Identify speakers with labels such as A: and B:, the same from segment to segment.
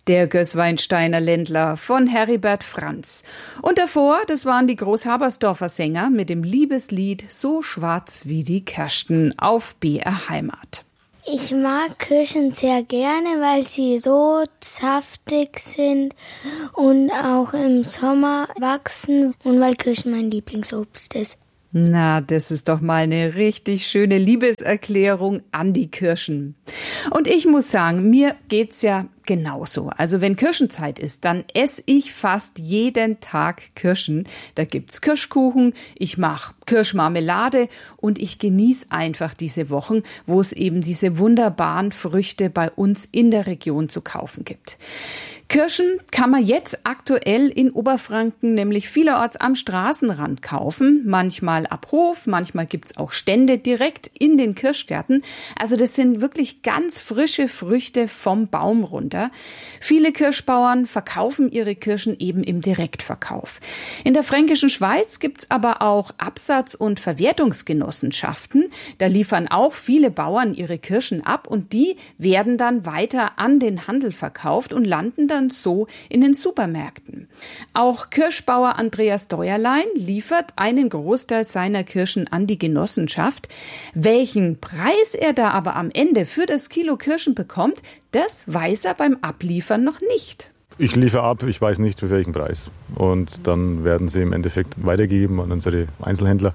A: Der Gößweinsteiner Ländler von Heribert Franz. Und davor, das waren die Großhabersdorfer Sänger mit dem Liebeslied So schwarz wie die Kersten auf BR Heimat.
B: Ich mag Kirschen sehr gerne, weil sie so saftig sind und auch im Sommer wachsen und weil Kirschen mein Lieblingsobst ist.
A: Na, das ist doch mal eine richtig schöne Liebeserklärung an die Kirschen. Und ich muss sagen, mir geht's ja genauso. Also wenn Kirschenzeit ist, dann esse ich fast jeden Tag Kirschen. Da gibt's Kirschkuchen, ich mache Kirschmarmelade und ich genieße einfach diese Wochen, wo es eben diese wunderbaren Früchte bei uns in der Region zu kaufen gibt. Kirschen kann man jetzt aktuell in Oberfranken nämlich vielerorts am Straßenrand kaufen, manchmal ab Hof, manchmal gibt's auch Stände direkt in den Kirschgärten. Also das sind wirklich ganz frische Früchte vom Baum runter. Viele Kirschbauern verkaufen ihre Kirschen eben im Direktverkauf. In der Fränkischen Schweiz gibt's aber auch Absatz- und Verwertungsgenossenschaften. Da liefern auch viele Bauern ihre Kirschen ab und die werden dann weiter an den Handel verkauft und landen dann so in den Supermärkten. Auch Kirschbauer Andreas Deuerlein liefert einen Großteil seiner Kirschen an die Genossenschaft. Welchen Preis er da aber am Ende für das Kilo Kirschen bekommt, das weiß er beim Abliefern noch nicht.
C: Ich liefere ab, ich weiß nicht für welchen Preis. Und dann werden sie im Endeffekt weitergegeben an unsere Einzelhändler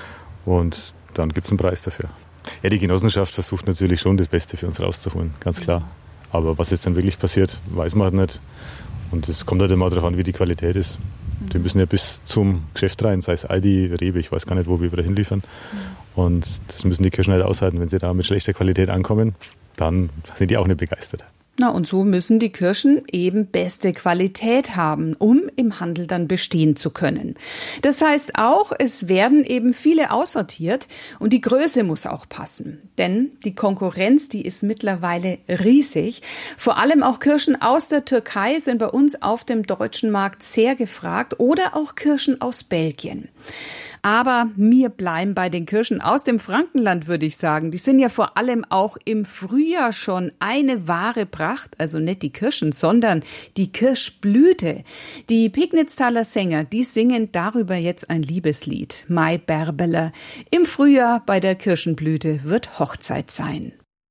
C: und dann gibt es einen Preis dafür. Ja, die Genossenschaft versucht natürlich schon das Beste für uns rauszuholen, ganz klar. Aber was jetzt dann wirklich passiert, weiß man halt nicht. Und es kommt halt immer darauf an, wie die Qualität ist. Die müssen ja bis zum Geschäft rein, sei es Aldi, Rewe, ich weiß gar nicht, wo wir wieder hinliefern. Und das müssen die Kirschen halt aushalten. Wenn sie da mit schlechter Qualität ankommen, dann sind die auch nicht begeistert.
A: Na, und so müssen die Kirschen eben beste Qualität haben, um im Handel dann bestehen zu können. Das heißt auch, es werden eben viele aussortiert und die Größe muss auch passen. Denn die Konkurrenz, die ist mittlerweile riesig. Vor allem auch Kirschen aus der Türkei sind bei uns auf dem deutschen Markt sehr gefragt oder auch Kirschen aus Belgien. Aber wir bleiben bei den Kirschen aus dem Frankenland, würde ich sagen. Die sind ja vor allem auch im Frühjahr schon eine wahre Pracht. Also nicht die Kirschen, sondern die Kirschblüte. Die Pegnitztaler Sänger, die singen darüber jetzt ein Liebeslied. Mai Berbele. Im Frühjahr bei der Kirschenblüte wird Hochzeit sein.